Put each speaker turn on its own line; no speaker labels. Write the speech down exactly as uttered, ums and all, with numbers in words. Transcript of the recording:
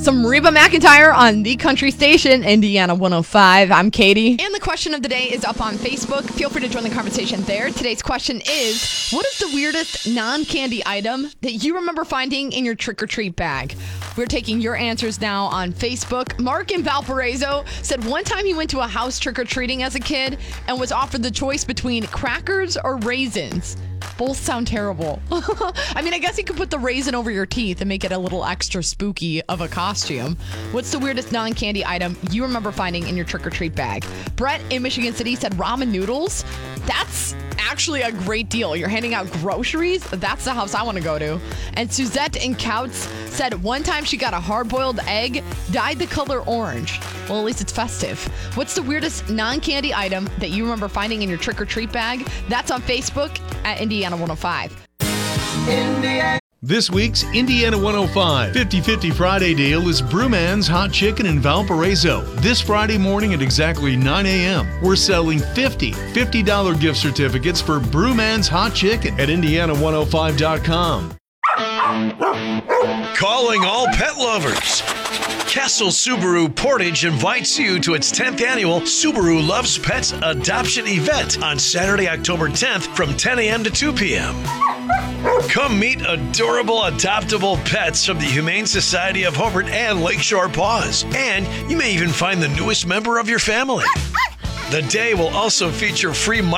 Some Reba McEntire on the country station, Indiana one oh five. I'm Katie. And the question of the day is up on Facebook. Feel free to join the conversation there. Today's question is, what is the weirdest non-candy item that you remember finding in your trick-or-treat bag? We're taking your answers now on Facebook. Mark in Valparaiso said one time he went to a house trick-or-treating as a kid and was offered the choice between crackers or raisins. Both sound terrible. I mean, I guess you could put the raisin over your teeth and make it a little extra spooky of a costume. What's the weirdest non-candy item you remember finding in your trick-or-treat bag? Brett in Michigan City said ramen noodles. That's actually a great deal. You're handing out groceries? That's the house I want to go to. And Suzette in Couts said one time she got a hard-boiled egg, dyed the color orange. Well, at least it's festive. What's the weirdest non-candy item that you remember finding in your trick-or-treat bag? That's on Facebook at Indiana one oh five.
Indiana.
This week's Indiana one oh five fifty-fifty Friday deal is Brewman's Hot Chicken in Valparaiso. This Friday morning at exactly nine a.m., we're selling fifty fifty dollars gift certificates for Brewman's Hot Chicken at Indiana one oh five dot com.
Calling all pet lovers. Castle Subaru Portage invites you to its tenth annual Subaru Loves Pets adoption event on Saturday, October tenth from ten a.m. to two p.m. Come meet adorable adoptable pets from the Humane Society of Hobart and Lakeshore Paws. And you may even find the newest member of your family. The day will also feature free